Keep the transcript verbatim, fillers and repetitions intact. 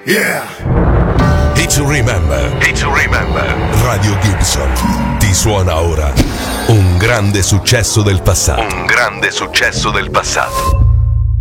Yeah. Hit to remember. Hit to remember. Radio Gibson ti suona ora un grande successo del passato. Un grande successo del passato.